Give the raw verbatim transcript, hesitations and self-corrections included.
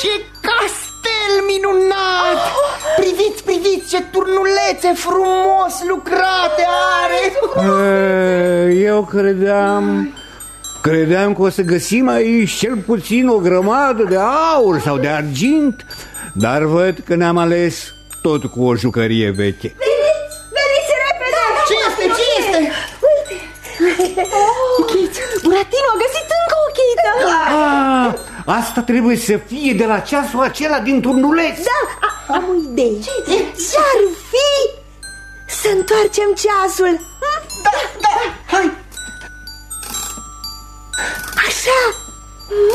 Ce castel minunat! Priviți, priviți ce turnulețe frumos lucrate are! Eu credeam... Credeam că o să găsim aici cel puțin o grămadă de aur sau de argint, dar văd că ne-am ales tot cu o jucărie veche. Veniți, veniți repede! Ce este, ce este? Uite, chiță, Buratino a găsit încă o chiță. Ah, asta trebuie să fie de la ceasul acela din turnuleț. Da, a, am o idee. Ce-ar fi să întoarcem ceasul